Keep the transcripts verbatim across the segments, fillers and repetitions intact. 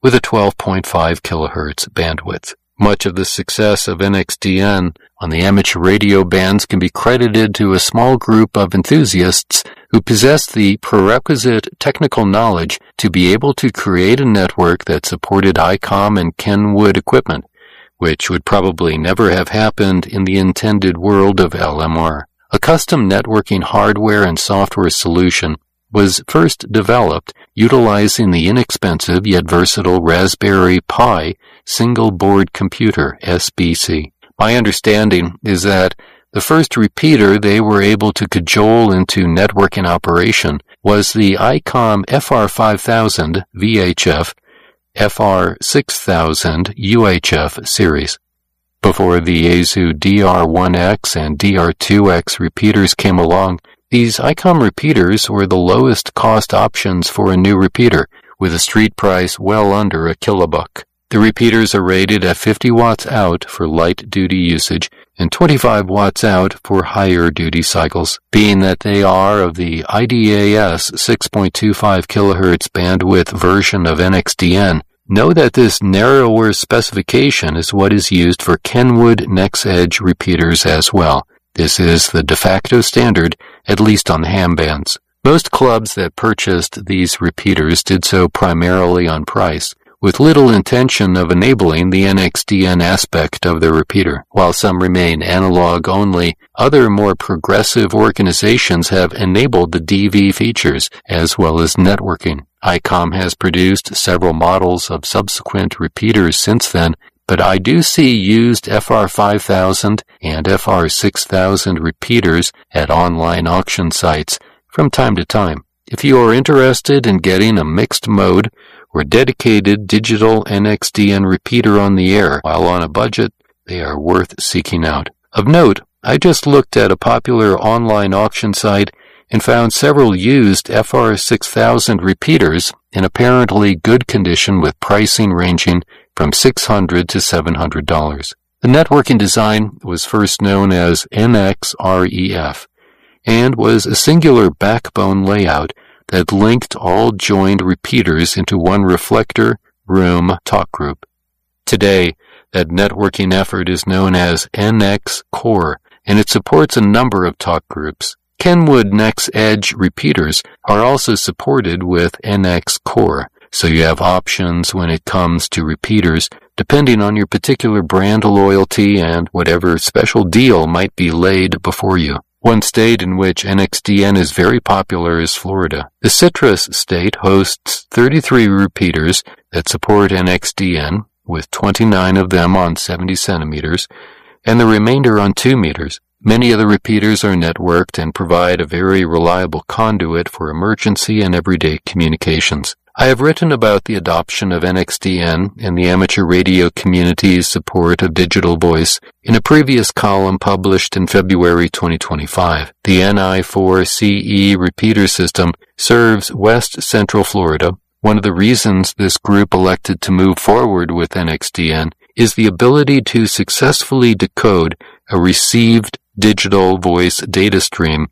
with a twelve point five kilohertz bandwidth. Much of the success of N X D N on the amateur radio bands can be credited to a small group of enthusiasts who possessed the prerequisite technical knowledge to be able to create a network that supported I COM and Kenwood equipment, which would probably never have happened in the intended world of L M R. A custom networking hardware and software solution was first developed utilizing the inexpensive yet versatile Raspberry Pi single-board computer, S B C. My understanding is that the first repeater they were able to cajole into networking operation was the I COM F R five thousand V H F, F R six thousand U H F series. Before the Yaesu D R one X and D R two X repeaters came along, these I COM repeaters were the lowest cost options for a new repeater, with a street price well under a kilobuck. The repeaters are rated at fifty watts out for light-duty usage and twenty-five watts out for higher-duty cycles. Being that they are of the I D A S six point two five kilohertz bandwidth version of N X D N, know that this narrower specification is what is used for Kenwood NextEdge repeaters as well. This is the de facto standard, at least on the ham bands. Most clubs that purchased these repeaters did so primarily on price, with little intention of enabling the N X D N aspect of their repeater. While some remain analog only, other more progressive organizations have enabled the D V features as well as networking. I COM has produced several models of subsequent repeaters since then, but I do see used F R five thousand and F R six thousand repeaters at online auction sites from time to time. If you are interested in getting a mixed mode or dedicated digital N X D N repeater on the air while on a budget, they are worth seeking out. Of note, I just looked at a popular online auction site and found several used F R six thousand repeaters in apparently good condition with pricing ranging from six hundred dollars to seven hundred dollars. The networking design was first known as N X R E F and was a singular backbone layout that linked all joined repeaters into one reflector room talk group. Today, that networking effort is known as N X Core, and it supports a number of talk groups. Kenwood NextEdge repeaters are also supported with N X Core, so you have options when it comes to repeaters, depending on your particular brand loyalty and whatever special deal might be laid before you. One state in which N X D N is very popular is Florida. The Citrus state hosts thirty-three repeaters that support N X D N, with twenty-nine of them on seventy centimeters, and the remainder on two meters. Many of the repeaters are networked and provide a very reliable conduit for emergency and everyday communications. I have written about the adoption of N X D N and the amateur radio community's support of digital voice in a previous column published in February twenty twenty-five. The N I four C E repeater system serves West Central Florida. One of the reasons this group elected to move forward with N X D N is the ability to successfully decode a received digital voice data stream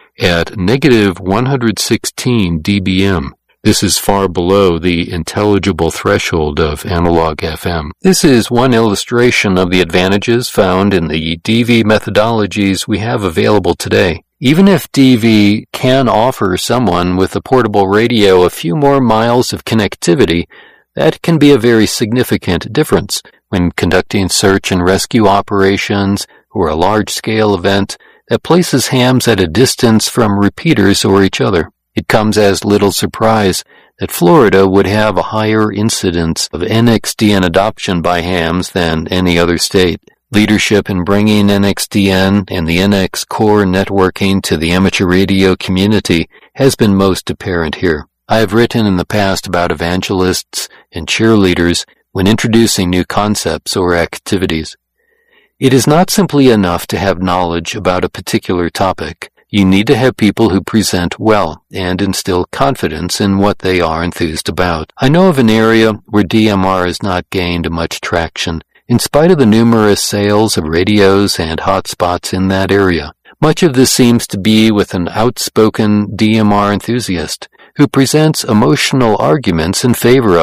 at negative one hundred sixteen D B M. This is far below the intelligible threshold of analog F M. This is one illustration of the advantages found in the D V methodologies we have available today. Even if D V can offer someone with a portable radio a few more miles of connectivity, that can be a very significant difference when conducting search and rescue operations or a large-scale event that places hams at a distance from repeaters or each other. It comes as little surprise that Florida would have a higher incidence of N X D N adoption by hams than any other state. Leadership in bringing N X D N and the N X Core networking to the amateur radio community has been most apparent here. I have written in the past about evangelists and cheerleaders when introducing new concepts or activities. It is not simply enough to have knowledge about a particular topic. You need to have people who present well and instill confidence in what they are enthused about. I know of an area where D M R has not gained much traction, in spite of the numerous sales of radios and hotspots in that area. Much of this seems to be with an outspoken D M R enthusiast who presents emotional arguments in favor of it,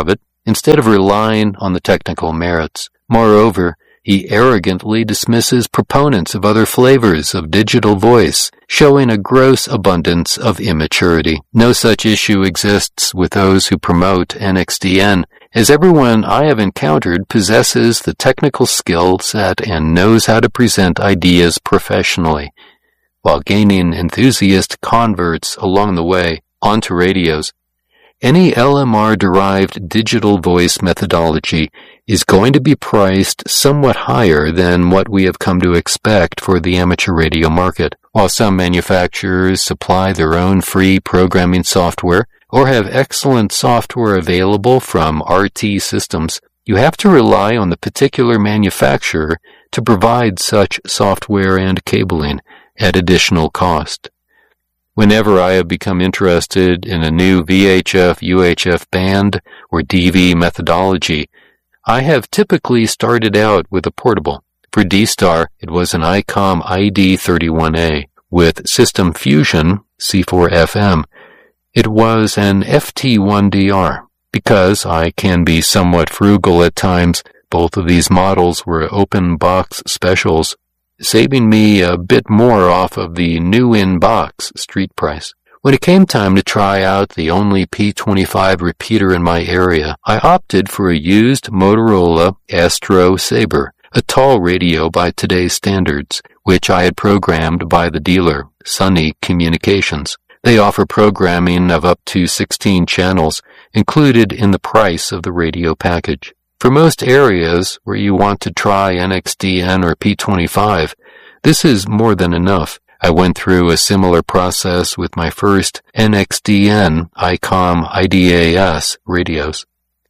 instead of relying on the technical merits. Moreover, he arrogantly dismisses proponents of other flavors of digital voice, showing a gross abundance of immaturity. No such issue exists with those who promote N X D N, as everyone I have encountered possesses the technical skill set and knows how to present ideas professionally, while gaining enthusiast converts along the way onto radios. Any L M R-derived digital voice methodology is going to be priced somewhat higher than what we have come to expect for the amateur radio market. While some manufacturers supply their own free programming software or have excellent software available from R T Systems, you have to rely on the particular manufacturer to provide such software and cabling at additional cost. Whenever I have become interested in a new V H F U H F band or D V methodology, I have typically started out with a portable. For D-Star, it was an ICOM I D thirty-one A. With System Fusion C four F M, it was an F T one D R. Because I can be somewhat frugal at times, both of these models were open box specials, saving me a bit more off of the new-in-box street price. When it came time to try out the only P twenty-five repeater in my area, I opted for a used Motorola Astro Saber, a tall radio by today's standards, which I had programmed by the dealer, Sunny Communications. They offer programming of up to sixteen channels included in the price of the radio package. For most areas where you want to try N X D N or P twenty-five, this is more than enough. I went through a similar process with my first N X D N ICOM I D A S radios.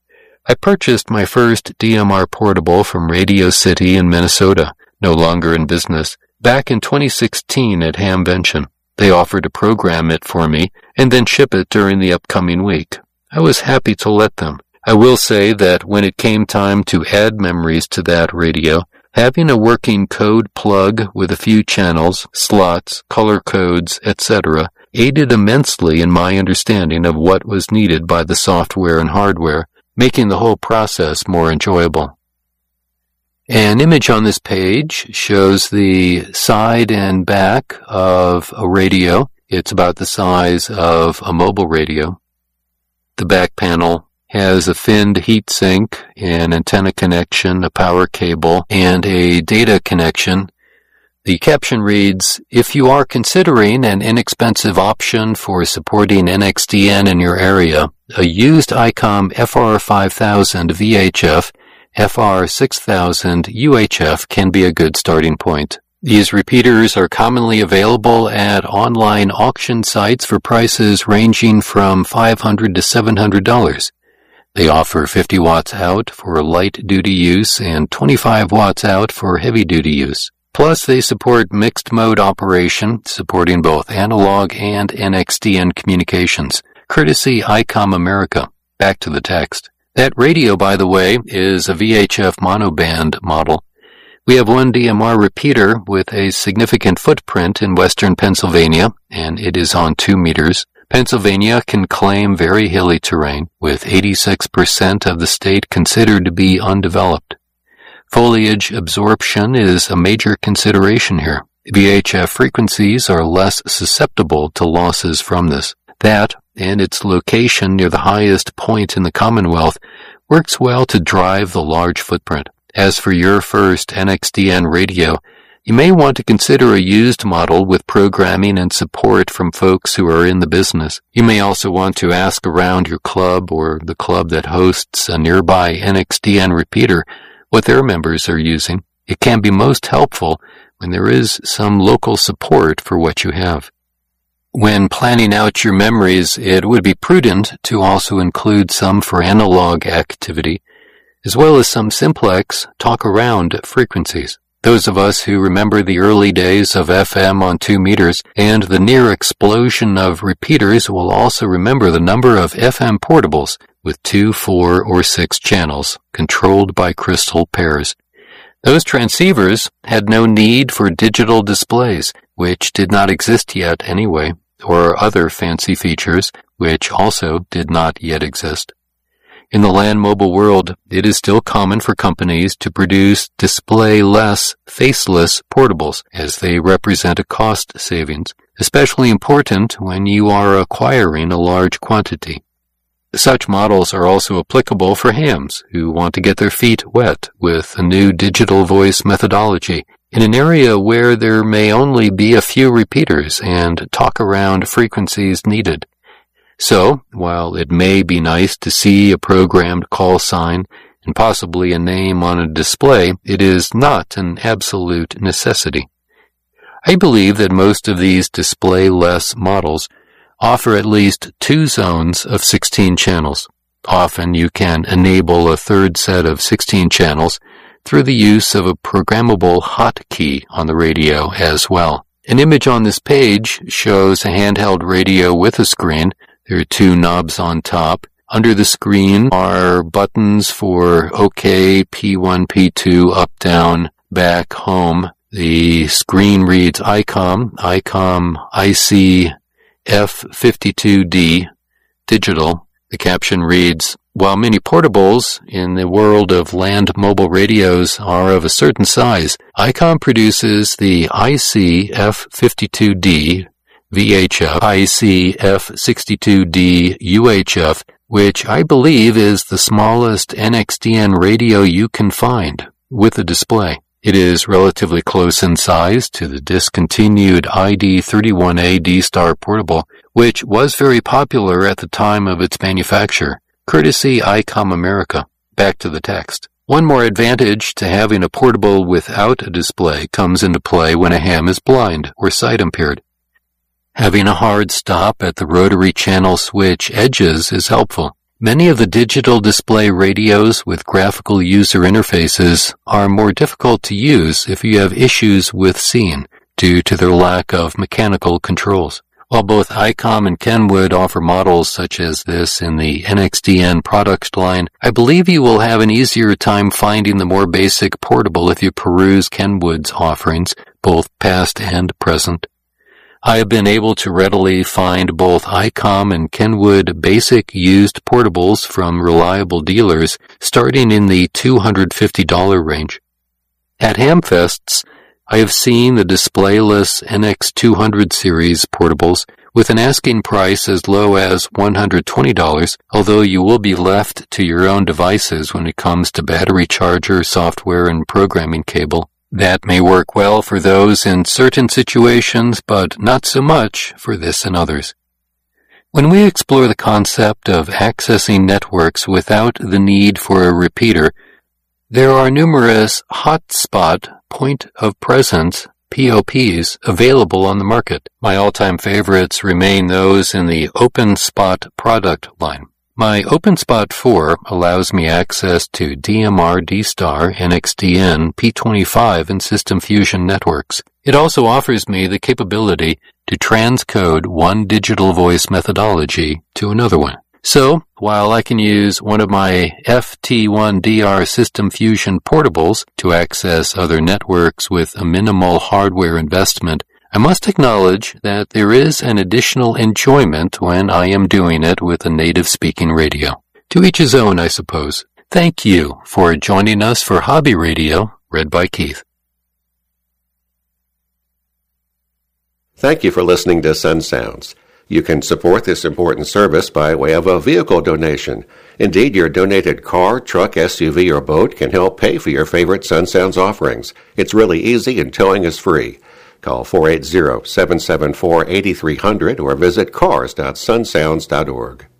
I purchased my first D M R portable from Radio City in Minnesota, no longer in business, back in twenty sixteen at Hamvention. They offered to program it for me and then ship it during the upcoming week. I was happy to let them. I will say that when it came time to add memories to that radio, having a working code plug with a few channels, slots, color codes, et cetera aided immensely in my understanding of what was needed by the software and hardware, making the whole process more enjoyable. An image on this page shows the side and back of a radio. It's about the size of a mobile radio. The back panel has a finned heatsink, an antenna connection, a power cable, and a data connection. The caption reads, "If you are considering an inexpensive option for supporting N X D N in your area, a used ICOM F R five thousand V H F, F R six thousand U H F can be a good starting point." These repeaters are commonly available at online auction sites for prices ranging from five hundred dollars to seven hundred dollars. They offer fifty watts out for light-duty use and twenty-five watts out for heavy-duty use. Plus, they support mixed-mode operation, supporting both analog and N X D N communications, courtesy ICOM America. Back to the text. That radio, by the way, is a V H F monoband model. We have one D M R repeater with a significant footprint in western Pennsylvania, and it is on two meters. Pennsylvania can claim very hilly terrain, with eighty-six percent of the state considered to be undeveloped. Foliage absorption is a major consideration here. V H F frequencies are less susceptible to losses from this. That, and its location near the highest point in the Commonwealth, works well to drive the large footprint. As for your first N X D N radio, you may want to consider a used model with programming and support from folks who are in the business. You may also want to ask around your club or the club that hosts a nearby N X D N repeater what their members are using. It can be most helpful when there is some local support for what you have. When planning out your memories, it would be prudent to also include some for analog activity, as well as some simplex talk-around frequencies. Those of us who remember the early days of F M on two meters and the near explosion of repeaters will also remember the number of F M portables with two, four, or six channels, controlled by crystal pairs. Those transceivers had no need for digital displays, which did not exist yet anyway, or other fancy features, which also did not yet exist. In the land mobile world, it is still common for companies to produce display-less, faceless portables, as they represent a cost savings, especially important when you are acquiring a large quantity. Such models are also applicable for hams who want to get their feet wet with a new digital voice methodology in an area where there may only be a few repeaters and talk-around frequencies needed. So, while it may be nice to see a programmed call sign and possibly a name on a display, it is not an absolute necessity. I believe that most of these display-less models offer at least two zones of sixteen channels. Often you can enable a third set of sixteen channels through the use of a programmable hotkey on the radio as well. An image on this page shows a handheld radio with a screen. There are two knobs on top. Under the screen are buttons for OK, P one, P two, up, down, back, home. The screen reads I COM, I COM I C F fifty-two D, digital. The caption reads, while many portables in the world of land mobile radios are of a certain size, I COM produces the I C F fifty-two D V H F, I C F sixty-two D U H F, which I believe is the smallest N X D N radio you can find, with a display. It is relatively close in size to the discontinued I D thirty-one A D-Star portable, which was very popular at the time of its manufacture, courtesy I COM America. Back to the text. One more advantage to having a portable without a display comes into play when a ham is blind or sight-impaired. Having a hard stop at the rotary channel switch edges is helpful. Many of the digital display radios with graphical user interfaces are more difficult to use if you have issues with seeing due to their lack of mechanical controls. While both I COM and Kenwood offer models such as this in the N X D N product line, I believe you will have an easier time finding the more basic portable if you peruse Kenwood's offerings, both past and present. I have been able to readily find both I COM and Kenwood basic used portables from reliable dealers starting in the two hundred fifty dollars range. At Hamfests, I have seen the displayless N X two hundred series portables with an asking price as low as one hundred twenty dollars, although you will be left to your own devices when it comes to battery charger, software, and programming cable. That may work well for those in certain situations, but not so much for this and others. When we explore the concept of accessing networks without the need for a repeater, there are numerous hotspot point of presence P O Ps available on the market. My all-time favorites remain those in the OpenSpot product line. My OpenSpot four allows me access to D M R D-Star, N X D N, P twenty-five, and System Fusion networks. It also offers me the capability to transcode one digital voice methodology to another one. So, while I can use one of my F T one D R System Fusion portables to access other networks with a minimal hardware investment, I must acknowledge that there is an additional enjoyment when I am doing it with a native-speaking radio. To each his own, I suppose. Thank you for joining us for Hobby Radio, read by Keith. Thank you for listening to Sun Sounds. You can support this important service by way of a vehicle donation. Indeed, your donated car, truck, S U V, or boat can help pay for your favorite Sun Sounds offerings. It's really easy and towing is free. Call four eight zero, seven seven four, eight three zero zero or visit cars dot sun sounds dot org.